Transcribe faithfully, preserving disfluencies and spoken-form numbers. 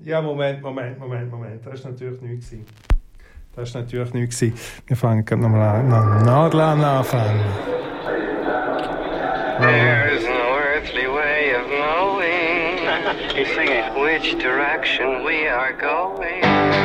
Ja, Moment, Moment, Moment, Moment. Das war natürlich nichts. Das war natürlich nichts. Wir fangen gerade nochmal an. Noch Nadel an anfangen. There's no earthly way of knowing which direction we are going.